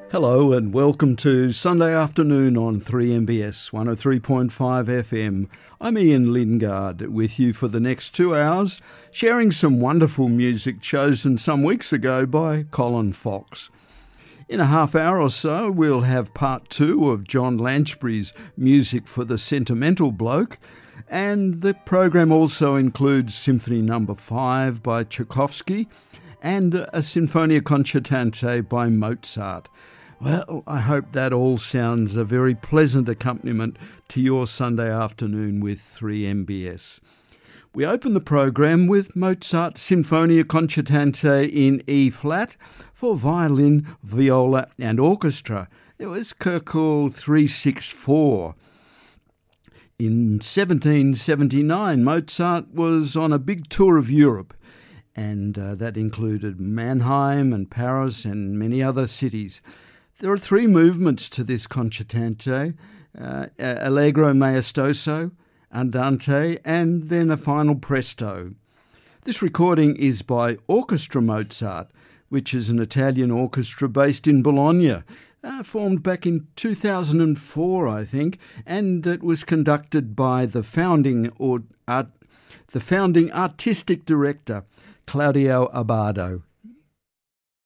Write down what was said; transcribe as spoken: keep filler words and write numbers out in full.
Hello and welcome to Sunday Afternoon on three M B S one oh three point five F M. I'm Ian Lingard with you for the next two hours, sharing some wonderful music chosen some weeks ago by Colin Fox. In a half hour or so, we'll have part two of John Lanchbury's Music for the Sentimental Bloke, and the program also includes Symphony Number five by Tchaikovsky and a Sinfonia Concertante by Mozart. Well, I hope that all sounds a very pleasant accompaniment to your Sunday afternoon with three M B S. We open the program with Mozart's Sinfonia Concertante in E-flat for violin, viola and orchestra. It was Köchel three sixty-four. In seventeen seventy-nine, Mozart was on a big tour of Europe, and uh, that included Mannheim and Paris and many other cities. There are three movements to this concertante, uh, Allegro maestoso, Andante, and then a final presto. This recording is by Orchestra Mozart, which is an Italian orchestra based in Bologna, uh, formed back in two thousand four, I think, and it was conducted by the founding, or, art, the founding artistic director, Claudio Abbado.